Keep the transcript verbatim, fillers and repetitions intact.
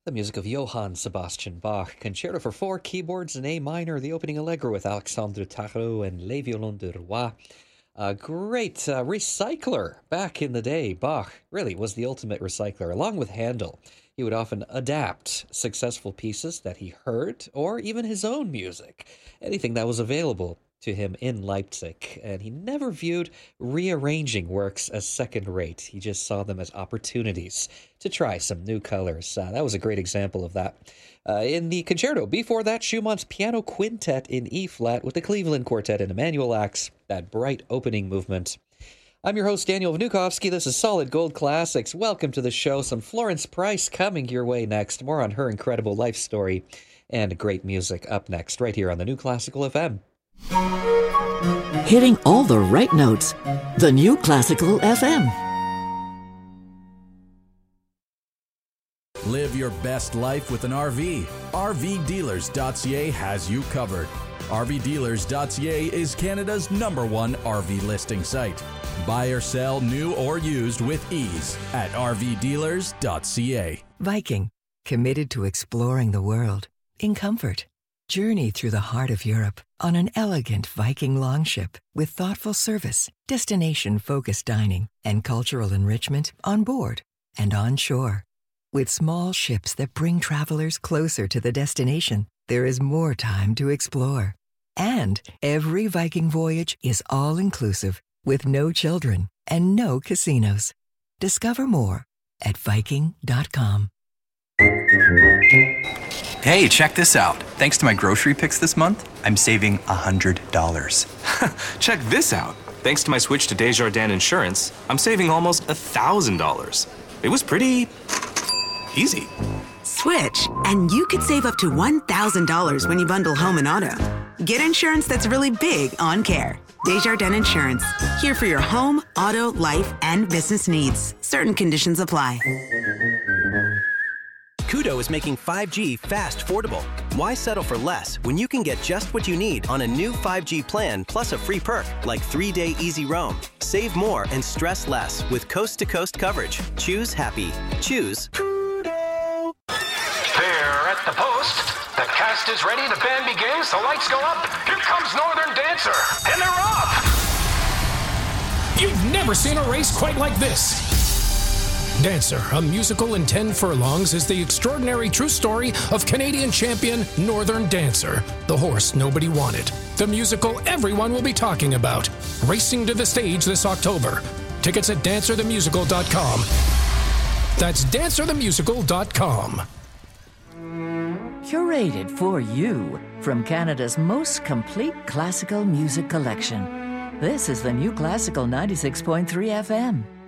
The music of Johann Sebastian Bach, Concerto for Four Keyboards in A Minor, the opening allegro with Alexandre Tarot and Les Violons de Roi. A great uh, recycler back in the day. Bach really was the ultimate recycler, along with Handel. He would often adapt successful pieces that he heard, or even his own music, anything that was available to him in Leipzig, and he never viewed rearranging works as second-rate. He just saw them as opportunities to try some new colors. Uh, that was a great example of that. Uh, in the concerto, before that, Schumann's Piano Quintet in E-flat with the Cleveland Quartet and Emanuel Ax, that bright opening movement. I'm your host, Daniel Vnukovsky. This is Solid Gold Classics. Welcome to the show. Some Florence Price coming your way next. More on her incredible life story and great music up next, right here on the New Classical F M. Hitting all the right notes. The New Classical F M. Live your best life with an R V. R V dealers dot C A has you covered. R V dealers dot C A is Canada's number one R V listing site. Buy or sell new or used with ease at R V dealers dot C A. Viking, committed to exploring the world in comfort. Journey through the heart of Europe on an elegant Viking longship with thoughtful service, destination-focused dining, and cultural enrichment on board and on shore. With small ships that bring travelers closer to the destination, there is more time to explore. And every Viking voyage is all-inclusive with no children and no casinos. Discover more at Viking dot com. Hey, check this out. Thanks to my grocery picks this month, I'm saving one hundred dollars. Check this out. Thanks to my switch to Desjardins Insurance, I'm saving almost one thousand dollars. It was pretty easy. Switch, and you could save up to one thousand dollars when you bundle home and auto. Get insurance that's really big on care. Desjardins Insurance. Here for your home, auto, life, and business needs. Certain conditions apply. Koodo is making five G fast affordable. Why settle for less when you can get just what you need on a new five G plan plus a free perk like three-day easy roam? Save more and stress less with coast-to-coast coverage. Choose happy. Choose Koodo. There at the post. The cast is ready. The band begins. The lights go up. Here comes Northern Dancer. And they're off. You've never seen a race quite like this. Dancer, a musical in ten furlongs, is the extraordinary true story of Canadian champion Northern Dancer, the horse nobody wanted. The musical everyone will be talking about. Racing to the stage this October. Tickets at dancer the musical dot com. That's dancer the musical dot com. Curated for you from Canada's most complete classical music collection. This is the New Classical ninety-six point three F M.